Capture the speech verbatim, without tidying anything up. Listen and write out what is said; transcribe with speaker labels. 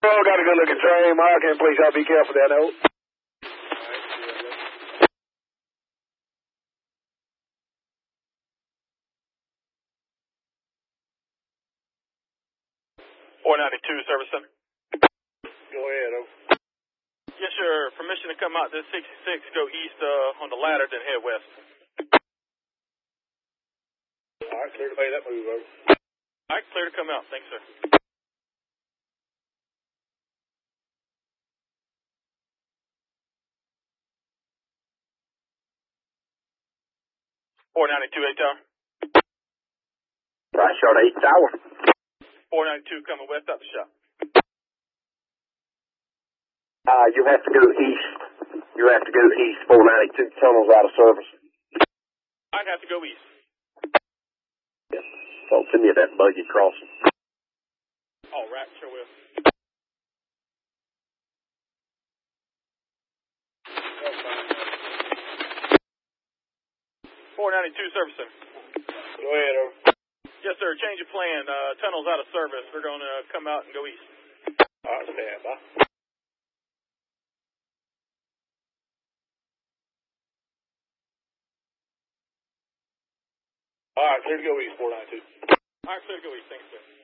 Speaker 1: Oh, got a good looking train, Mark, and please y'all be careful there, though.
Speaker 2: four ninety-two, Service Center.
Speaker 1: Go ahead, over.
Speaker 2: Yes, sir. Permission to come out to sixty-six, go east uh, on the ladder, then head west.
Speaker 1: All right, clear to make that move, over.
Speaker 2: All right, clear to come out. Thanks, sir. four ninety-two, eight tower.
Speaker 1: Right, short eight tower.
Speaker 2: four ninety-two coming west out the shop.
Speaker 1: Uh, you have to go east. You have to go east. four ninety-two tunnels out of service.
Speaker 2: I'd have to go east.
Speaker 1: Yeah. So send me that buggy crossing.
Speaker 2: All right, sure will. four ninety-two, Service Center.
Speaker 1: Go ahead, over.
Speaker 2: Yes, sir. Change of plan. Uh, tunnel's out of service. We're going to come out and go east.
Speaker 1: All right, stand by. All right, clear to go east, four ninety-two.
Speaker 2: All right, clear to go east. Thanks, sir.